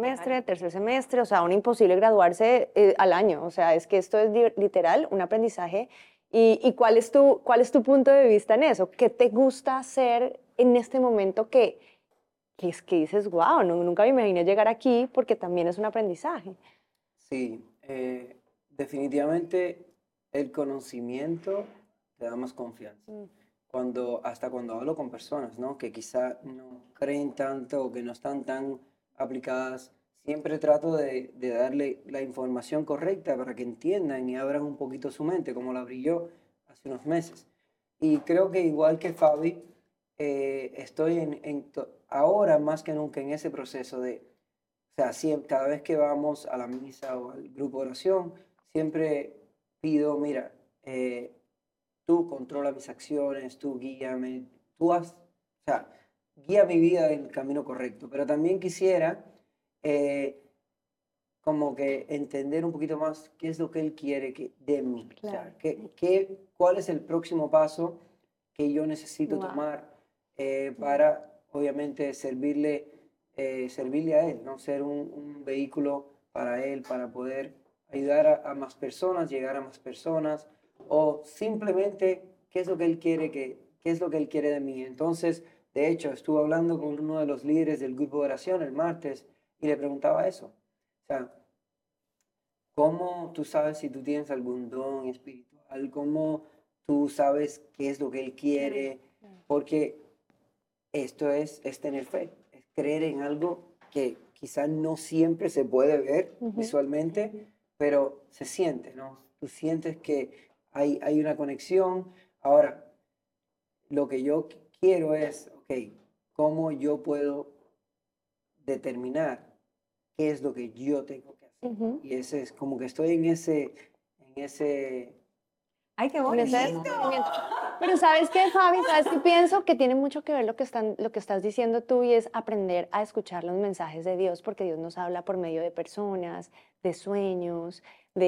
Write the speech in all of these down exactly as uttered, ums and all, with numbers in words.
semestre, Claro. tercer semestre, o sea, un imposible graduarse eh, al año. O sea, es que esto es li- literal un aprendizaje. ¿Y, y cuál es tu, cuál es tu punto de vista en eso? ¿Qué te gusta hacer en este momento que, que es que dices, wow, no, nunca me imaginé llegar aquí porque también es un aprendizaje? Sí, eh, definitivamente el conocimiento te da más confianza. Mm. Cuando, hasta cuando hablo con personas, ¿no? Que quizá no creen tanto o que no están tan aplicadas, siempre trato de, de darle la información correcta para que entiendan y abran un poquito su mente, como la abrí yo hace unos meses. Y creo que igual que Fabi, eh, estoy en, en to- ahora más que nunca en ese proceso de, o sea, siem- cada vez que vamos a la misa o al grupo de oración, siempre pido, mira, eh, tú controla mis acciones, tú guíame, tú haz, o sea, guía mi vida en el camino correcto. Pero también quisiera eh, como que entender un poquito más qué es lo que Él quiere que, de mí. O Claro. sea, qué, qué- cuál es el próximo paso que yo necesito Wow. tomar eh, para, obviamente, servirle, eh, servirle a Él, ¿no? Ser un, un vehículo para Él, para poder ayudar a, a más personas, llegar a más personas, o simplemente qué es lo que Él quiere que, qué es lo que Él quiere de mí. Entonces, de hecho, estuve hablando con uno de los líderes del grupo de oración el martes y le preguntaba eso. O sea, ¿cómo tú sabes si tú tienes algún don espiritual? ¿Cómo tú sabes qué es lo que Él quiere? Porque esto es, es tener fe, es creer en algo que quizás no siempre se puede ver Ujú. visualmente, pero se siente, ¿no? Tú sientes que hay, hay una conexión. Ahora, lo que yo qu- quiero es, ok, ¿cómo yo puedo determinar qué es lo que yo tengo que hacer? Ujú. Y ese es como que estoy en ese, en ese, ¡Ay, qué En bonito! ese descubrimiento. Pero ¿sabes qué, Fabi? ¿Sabes qué pienso? Que tiene mucho que ver lo que, están, lo que estás diciendo tú y es aprender a escuchar los mensajes de Dios, porque Dios nos habla por medio de personas, de sueños,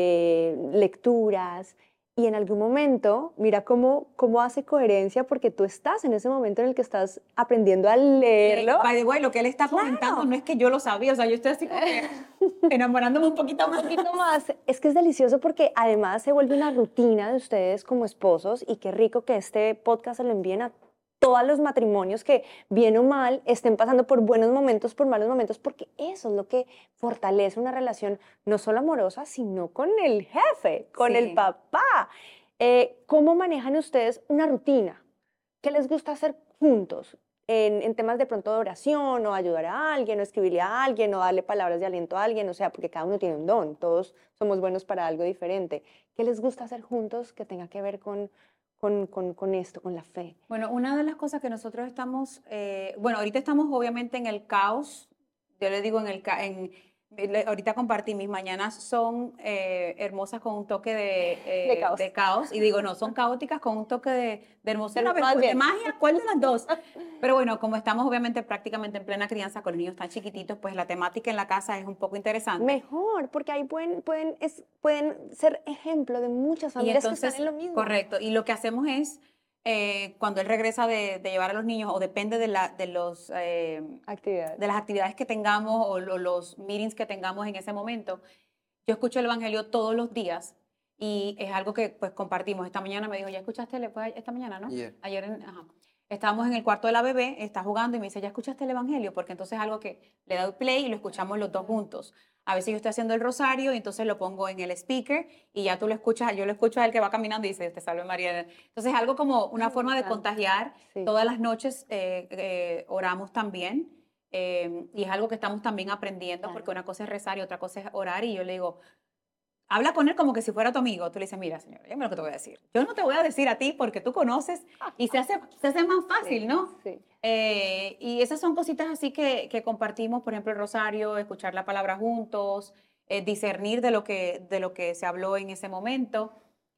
de lecturas. Y en algún momento, mira cómo, cómo hace coherencia, porque tú estás en ese momento en el que estás aprendiendo a leerlo. By the way, lo que él está Claro. comentando no es que yo lo sabía, o sea, yo estoy así como que enamorándome un poquito más. Un poquito más. Es que es delicioso porque además se vuelve una rutina de ustedes como esposos y qué rico que este podcast se lo envíen a todos los matrimonios que, bien o mal, estén pasando por buenos momentos, por malos momentos, porque eso es lo que fortalece una relación no solo amorosa, sino con el jefe, con Sí. el papá. Eh, ¿Cómo manejan ustedes una rutina? ¿Qué les gusta hacer juntos? En, en temas de pronto de oración, o ayudar a alguien, o escribirle a alguien, o darle palabras de aliento a alguien, o sea, porque cada uno tiene un don, todos somos buenos para algo diferente. ¿Qué les gusta hacer juntos que tenga que ver con, con, con, con esto, con la fe? Bueno, una de las cosas que nosotros estamos, eh, bueno, ahorita estamos obviamente en el caos, yo le digo en el, ca- en, le- ahorita compartí, mis mañanas son eh, hermosas con un toque de, eh, De caos. de caos, y digo, no, son caóticas con un toque de, de hermosura, Más pero ¿cuál- de bien. magia, ¿cuál de las dos? Pero bueno, como estamos obviamente prácticamente en plena crianza con los niños tan chiquititos, pues la temática en la casa es un poco interesante. Mejor, porque ahí pueden, pueden, es, pueden ser ejemplo de muchas Y familias que entonces, están en lo mismo. correcto, y lo que hacemos es, eh, cuando él regresa de, de llevar a los niños, o depende de, la, de, los, eh, Actividades. de las actividades que tengamos o lo- los meetings que tengamos en ese momento, yo escucho el Evangelio todos los días y es algo que pues compartimos. Esta mañana me dijo, ¿ya escuchaste? el- fue esta mañana, ¿no? Ayer. Ayer, en- ajá. Estábamos en el cuarto de la bebé, está jugando y me dice, ¿ya escuchaste el Evangelio? Porque entonces es algo que le doy play y lo escuchamos los dos juntos. A veces yo estoy haciendo el rosario y entonces lo pongo en el speaker y ya tú lo escuchas, yo lo escucho a él que va caminando y dice, te salve María. Entonces es algo como una Ay, me forma de encanta. contagiar. Sí. Todas las noches eh, eh, oramos también eh, y es algo que estamos también aprendiendo Claro. porque una cosa es rezar y otra cosa es orar y yo le digo, habla con él como que si fuera tu amigo. Tú le dices, mira, señor, yo lo que te voy a decir. Yo no te voy a decir a ti porque tú conoces y se hace, se hace más fácil, Sí, ¿no? sí. Eh, y esas son cositas así que, que compartimos, por ejemplo, el rosario, escuchar la palabra juntos, eh, discernir de lo, que, de lo que se habló en ese momento.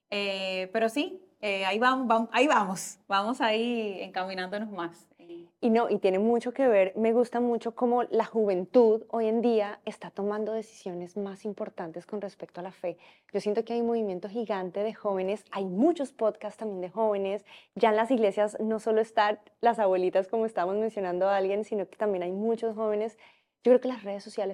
Eh, pero sí, eh, ahí, vamos, vamos, ahí vamos, vamos ahí encaminándonos más. Y no, y tiene mucho que ver, me gusta mucho cómo la juventud hoy en día está tomando decisiones más importantes con respecto a la fe. Yo siento que hay un movimiento gigante de jóvenes, hay muchos podcasts también de jóvenes, ya en las iglesias no solo están las abuelitas como estábamos mencionando a alguien, sino que también hay muchos jóvenes. Yo creo que las redes sociales